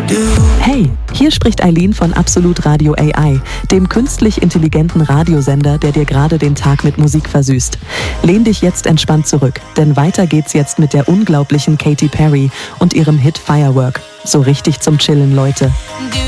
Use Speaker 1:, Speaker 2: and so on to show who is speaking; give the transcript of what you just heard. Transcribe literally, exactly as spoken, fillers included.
Speaker 1: Hey, hier spricht Eileen von Absolut Radio A I, dem künstlich intelligenten Radiosender, der dir gerade den Tag mit Musik versüßt. Lehn dich jetzt entspannt zurück, denn weiter geht's jetzt mit der unglaublichen Katy Perry und ihrem Hit Firework. So richtig zum Chillen, Leute.